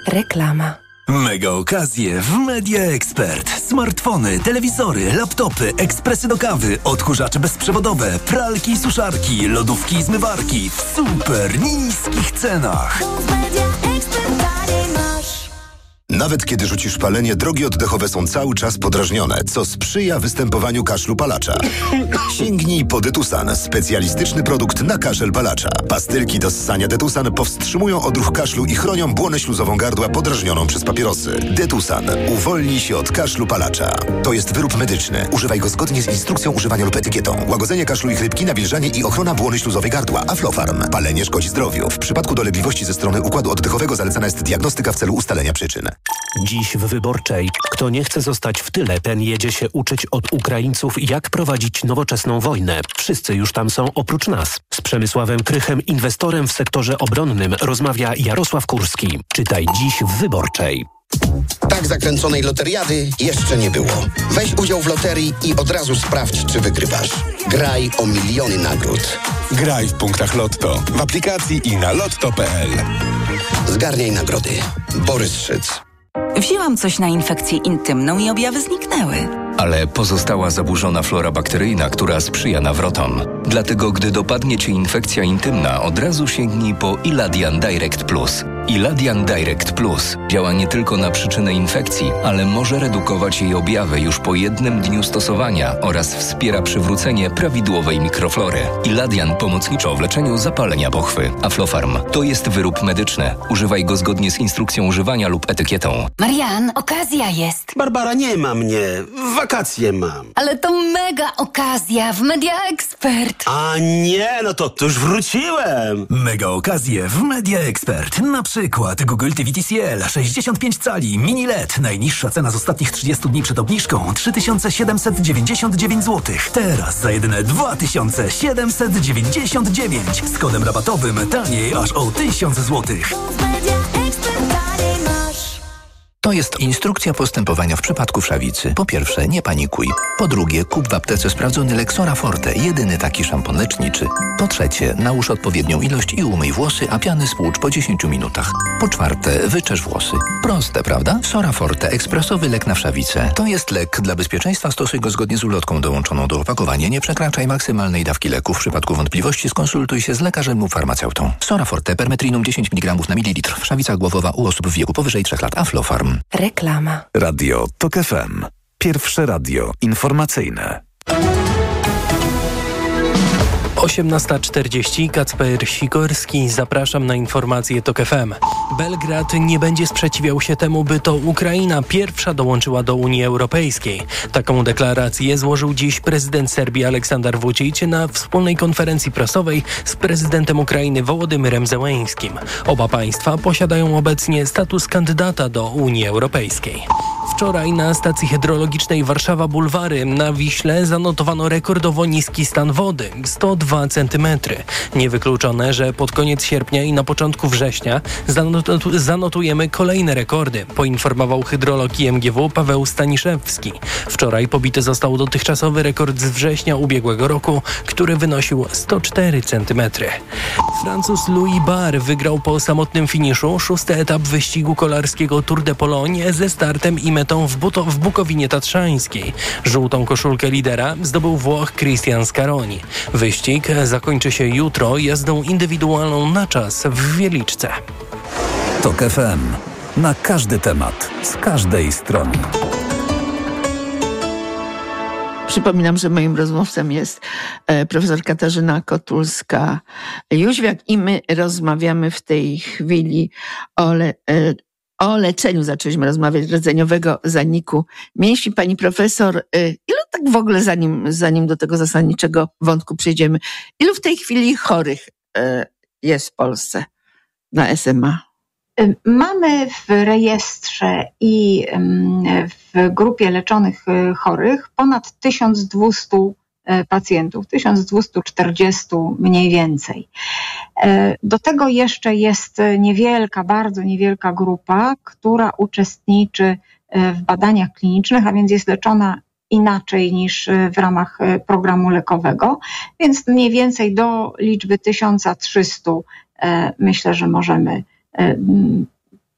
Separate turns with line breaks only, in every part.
Reklama.
Mega okazje w Media Expert. Smartfony, telewizory, laptopy, ekspresy do kawy, odkurzacze bezprzewodowe, pralki i suszarki, lodówki i zmywarki w super niskich cenach.
Nawet kiedy rzucisz palenie, drogi oddechowe są cały czas podrażnione, co sprzyja występowaniu kaszlu palacza. Sięgnij po Detusan, specjalistyczny produkt na kaszel palacza. Pastylki do ssania Detusan powstrzymują odruch kaszlu i chronią błonę śluzową gardła podrażnioną przez papierosy. Detusan uwolni się od kaszlu palacza. To jest wyrób medyczny. Używaj go zgodnie z instrukcją używania lub etykietą. Łagodzenie kaszlu i chrypki, nawilżanie i ochrona błony śluzowej gardła. Aflofarm. Palenie szkodzi zdrowiu. W przypadku dolegliwości ze strony układu oddechowego zalecana jest diagnostyka w celu ustalenia przyczyn.
Dziś w Wyborczej. Kto nie chce zostać w tyle, ten jedzie się uczyć od Ukraińców, jak prowadzić nowoczesną wojnę. Wszyscy już tam są oprócz nas. Z Przemysławem Krychem, inwestorem w sektorze obronnym, rozmawia Jarosław Kurski. Czytaj dziś w Wyborczej.
Tak zakręconej loteriady jeszcze nie było. Weź udział w loterii i od razu sprawdź, czy wygrywasz. Graj o miliony nagród.
Graj w punktach Lotto, w aplikacji i na lotto.pl.
Zgarniaj nagrody. Borys Szyc.
Wzięłam coś na infekcję intymną i objawy zniknęły.
Ale pozostała zaburzona flora bakteryjna, która sprzyja nawrotom. Dlatego, gdy dopadnie Cię infekcja intymna, od razu sięgnij po Iladian Direct Plus. Iladian Direct Plus działa nie tylko na przyczynę infekcji, ale może redukować jej objawy już po jednym dniu stosowania oraz wspiera przywrócenie prawidłowej mikroflory. Iladian pomocniczo w leczeniu zapalenia pochwy. Aflofarm to jest wyrób medyczny. Używaj go zgodnie z instrukcją używania lub etykietą.
Marian, okazja jest.
Barbara, nie ma mnie. Wakacje mam.
Ale to mega okazja w Media Expert.
A nie, no to już wróciłem.
Mega okazje w Media Expert. Na przykład Google TV TCL 65 cali mini LED. Najniższa cena z ostatnich 30 dni przed obniżką 3799 zł. Teraz za jedyne 2799. Z kodem rabatowym taniej aż o 1000 zł.
To jest instrukcja postępowania w przypadku wszawicy. Po pierwsze, nie panikuj. Po drugie, kup w aptece sprawdzony Lexora Forte, jedyny taki szampon leczniczy. Po trzecie, nałóż odpowiednią ilość i umyj włosy, a piany spłucz po 10 minutach. Po czwarte, wyczesz włosy. Proste, prawda? Sora Forte, ekspresowy lek na wszawicę. To jest lek. Dla bezpieczeństwa stosuj go zgodnie z ulotką dołączoną do opakowania. Nie przekraczaj maksymalnej dawki leku. W przypadku wątpliwości skonsultuj się z lekarzem lub farmaceutą. Sora Forte, permetrinum 10 mg na mililitr. Wszawica głowowa u osób w wieku powyżej 3 lat. Aflofarm.
Reklama.
Radio TOK FM. Pierwsze radio informacyjne.
18:40, Kacper Sikorski, zapraszam na informacje TOK FM. Belgrad nie będzie sprzeciwiał się temu, by to Ukraina pierwsza dołączyła do Unii Europejskiej. Taką deklarację złożył dziś prezydent Serbii Aleksandar Vučić na wspólnej konferencji prasowej z prezydentem Ukrainy Wołodymyrem Zełeńskim. Oba państwa posiadają obecnie status kandydata do Unii Europejskiej. Wczoraj na stacji hydrologicznej Warszawa Bulwary na Wiśle zanotowano rekordowo niski stan wody – 102 cm. Niewykluczone, że pod koniec sierpnia i na początku września zanotujemy kolejne rekordy, poinformował hydrolog IMGW Paweł Staniszewski. Wczoraj pobity został dotychczasowy rekord z września ubiegłego roku, który wynosił 104 cm. Francuz Louis Barre wygrał po samotnym finiszu 6. etap wyścigu kolarskiego Tour de Pologne ze startem i metą w Bukowinie Tatrzańskiej. Żółtą koszulkę lidera zdobył Włoch Cristian Scaroni. Wyścig zakończy się jutro jazdą indywidualną na czas w Wieliczce.
TOK FM. Na każdy temat, z każdej strony.
Przypominam, że moim rozmówcą jest profesor Katarzyna Kotulska-Jóźwiak i my rozmawiamy w tej chwili o leczeniu. Zaczęliśmy rozmawiać rdzeniowego zaniku mięśni. Pani profesor, ilu tak w ogóle, zanim do tego zasadniczego wątku przejdziemy, ilu w tej chwili chorych jest w Polsce na SMA?
Mamy w rejestrze i w grupie leczonych chorych ponad 1200 pacjentów, 1240 mniej więcej. Do tego jeszcze jest niewielka, bardzo niewielka grupa, która uczestniczy w badaniach klinicznych, a więc jest leczona inaczej niż w ramach programu lekowego, więc mniej więcej do liczby 1300 myślę, że możemy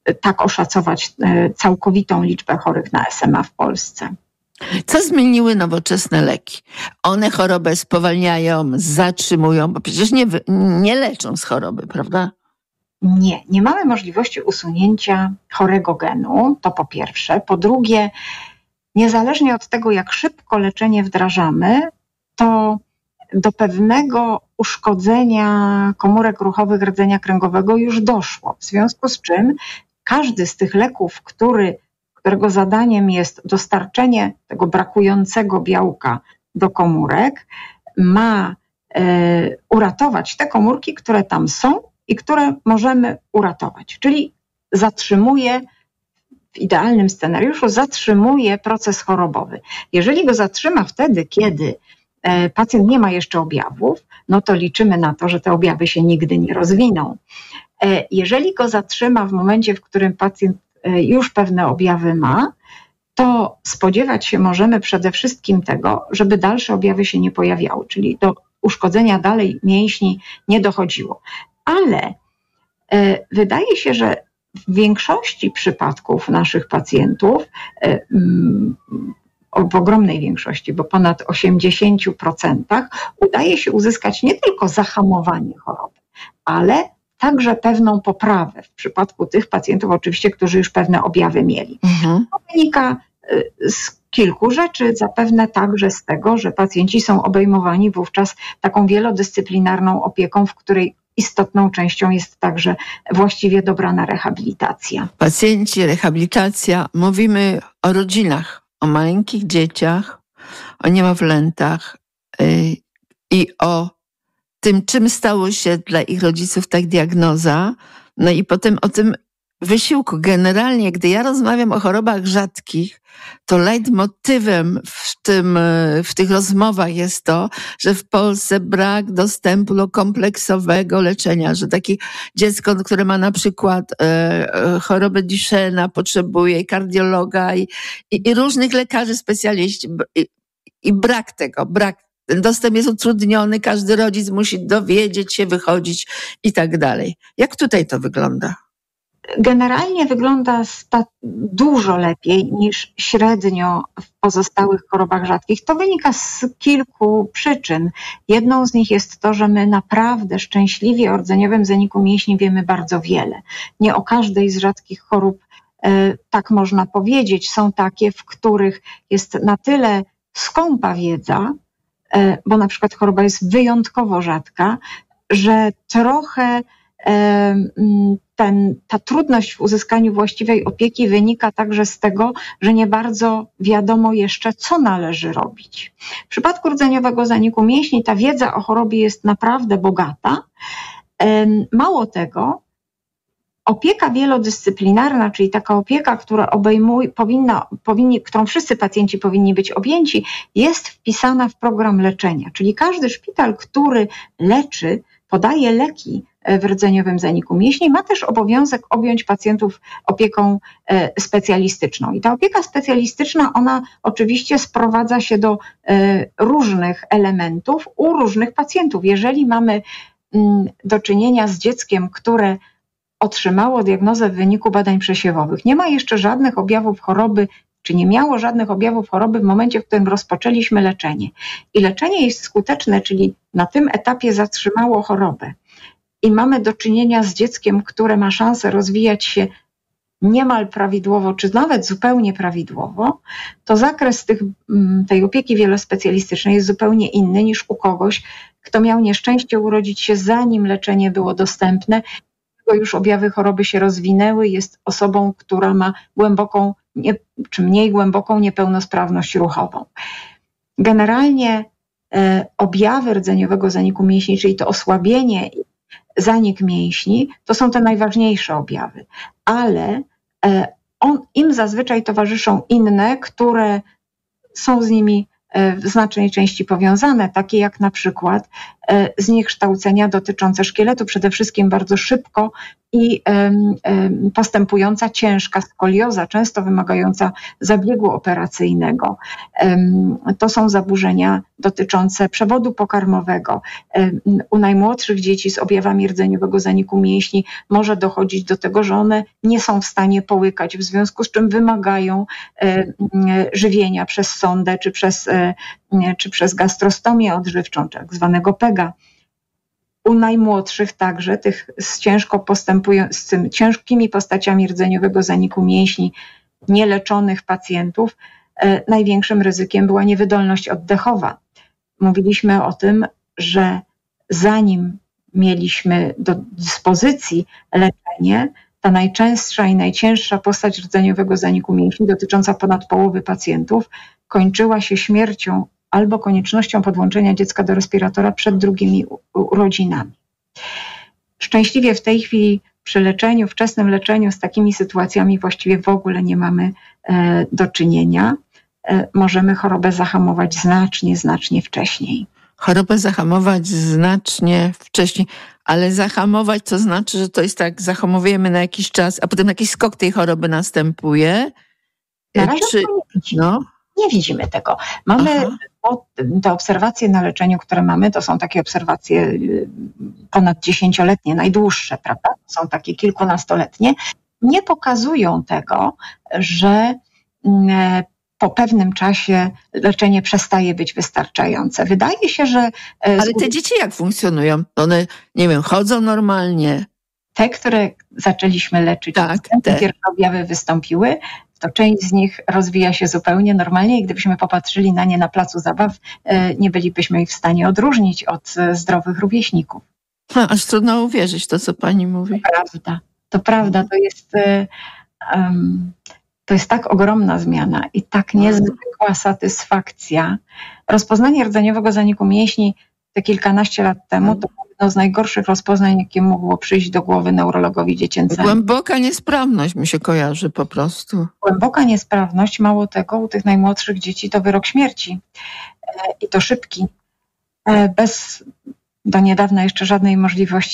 tak oszacować całkowitą liczbę chorych na SMA w Polsce.
Co zmieniły nowoczesne leki? One chorobę spowalniają, zatrzymują, bo przecież nie leczą z choroby, prawda?
Nie mamy możliwości usunięcia chorego genu, to po pierwsze. Po drugie, niezależnie od tego, jak szybko leczenie wdrażamy, to do pewnego uszkodzenia komórek ruchowych rdzenia kręgowego już doszło. W związku z czym każdy z tych leków, którego zadaniem jest dostarczenie tego brakującego białka do komórek, ma uratować te komórki, które tam są i które możemy uratować. Czyli zatrzymuje, w idealnym scenariuszu, zatrzymuje proces chorobowy. Jeżeli go zatrzyma wtedy, kiedy pacjent nie ma jeszcze objawów, no to liczymy na to, że te objawy się nigdy nie rozwiną. Jeżeli go zatrzyma w momencie, w którym pacjent już pewne objawy ma, to spodziewać się możemy przede wszystkim tego, żeby dalsze objawy się nie pojawiały, czyli do uszkodzenia dalej mięśni nie dochodziło. Ale wydaje się, że w większości przypadków naszych pacjentów, w ogromnej większości, bo ponad 80%, udaje się uzyskać nie tylko zahamowanie choroby, ale także pewną poprawę w przypadku tych pacjentów, oczywiście, którzy już pewne objawy mieli. To wynika z kilku rzeczy, zapewne także z tego, że pacjenci są obejmowani wówczas taką wielodyscyplinarną opieką, w której istotną częścią jest także właściwie dobrana rehabilitacja.
Pacjenci, rehabilitacja, mówimy o rodzinach, o maleńkich dzieciach, o niemowlętach i o tym, czym stało się dla ich rodziców ta diagnoza, no i potem o tym wysiłku. Generalnie, gdy ja rozmawiam o chorobach rzadkich, to leitmotywem w tych rozmowach jest to, że w Polsce brak dostępu do kompleksowego leczenia, że takie dziecko, które ma na przykład chorobę Duchenne, potrzebuje kardiologa i różnych lekarzy, specjaliści i brak tego, ten dostęp jest utrudniony, każdy rodzic musi dowiedzieć się, wychodzić i tak dalej. Jak tutaj to wygląda?
Generalnie wygląda dużo lepiej niż średnio w pozostałych chorobach rzadkich. To wynika z kilku przyczyn. Jedną z nich jest to, że my naprawdę szczęśliwie o rdzeniowym zaniku mięśni wiemy bardzo wiele. Nie o każdej z rzadkich chorób tak można powiedzieć. Są takie, w których jest na tyle skąpa wiedza, bo na przykład choroba jest wyjątkowo rzadka, że trochę ta trudność w uzyskaniu właściwej opieki wynika także z tego, że nie bardzo wiadomo jeszcze, co należy robić. W przypadku rdzeniowego zaniku mięśni ta wiedza o chorobie jest naprawdę bogata. Mało tego, opieka wielodyscyplinarna, czyli taka opieka, która którą wszyscy pacjenci powinni być objęci, jest wpisana w program leczenia. Czyli każdy szpital, który leczy, podaje leki w rdzeniowym zaniku mięśni, ma też obowiązek objąć pacjentów opieką specjalistyczną. I ta opieka specjalistyczna, ona oczywiście sprowadza się do różnych elementów u różnych pacjentów. Jeżeli mamy do czynienia z dzieckiem, które otrzymało diagnozę w wyniku badań przesiewowych, nie ma jeszcze żadnych objawów choroby, czy nie miało żadnych objawów choroby w momencie, w którym rozpoczęliśmy leczenie. I leczenie jest skuteczne, czyli na tym etapie zatrzymało chorobę. I mamy do czynienia z dzieckiem, które ma szansę rozwijać się niemal prawidłowo, czy nawet zupełnie prawidłowo, to zakres tej opieki wielospecjalistycznej jest zupełnie inny niż u kogoś, kto miał nieszczęście urodzić się, zanim leczenie było dostępne, już objawy choroby się rozwinęły, jest osobą, która ma głęboką czy mniej głęboką niepełnosprawność ruchową. Generalnie objawy rdzeniowego zaniku mięśni, czyli to osłabienie i zanik mięśni, to są te najważniejsze objawy, ale im zazwyczaj towarzyszą inne, które są z nimi w znacznej części powiązane, takie jak na przykład zniekształcenia dotyczące szkieletu, przede wszystkim bardzo szybko i postępująca ciężka skolioza, często wymagająca zabiegu operacyjnego. To są zaburzenia dotyczące przewodu pokarmowego. U najmłodszych dzieci z objawami rdzeniowego zaniku mięśni może dochodzić do tego, że one nie są w stanie połykać, w związku z czym wymagają żywienia przez sondę czy przez gastrostomię odżywczą, tak zwanego PEGA. U najmłodszych także, tych z ciężkimi postaciami rdzeniowego zaniku mięśni, nieleczonych pacjentów, największym ryzykiem była niewydolność oddechowa. Mówiliśmy o tym, że zanim mieliśmy do dyspozycji leczenie, ta najczęstsza i najcięższa postać rdzeniowego zaniku mięśni, dotycząca ponad połowy pacjentów, kończyła się śmiercią albo koniecznością podłączenia dziecka do respiratora przed drugimi urodzinami. Szczęśliwie w tej chwili przy leczeniu, wczesnym leczeniu z takimi sytuacjami właściwie w ogóle nie mamy do czynienia. Możemy chorobę zahamować znacznie wcześniej.
Chorobę zahamować znacznie wcześniej, ale zahamować to znaczy, że to jest tak, zahamowujemy na jakiś czas, a potem jakiś skok tej choroby następuje?
Na razie nie widzimy tego. Mamy te obserwacje na leczeniu, które mamy, to są takie obserwacje ponad 10-letnie, najdłuższe, prawda? To są takie kilkunastoletnie. Nie pokazują tego, że po pewnym czasie leczenie przestaje być wystarczające. Wydaje się, że...
Ale te dzieci jak funkcjonują? One, nie wiem, chodzą normalnie?
Te, które zaczęliśmy leczyć, pierwsze objawy wystąpiły, to część z nich rozwija się zupełnie normalnie i gdybyśmy popatrzyli na nie na placu zabaw, nie bylibyśmy ich w stanie odróżnić od zdrowych rówieśników.
Aż trudno uwierzyć to, co pani mówi.
To prawda. To jest tak ogromna zmiana i tak niezwykła satysfakcja. Rozpoznanie rdzeniowego zaniku mięśni te kilkanaście lat temu to jedno z najgorszych rozpoznań, jakie mogło przyjść do głowy neurologowi dziecięcemu.
Głęboka niesprawność mi się kojarzy po prostu.
Głęboka niesprawność, mało tego, u tych najmłodszych dzieci to wyrok śmierci. I to szybki. Bez do niedawna jeszcze żadnej możliwości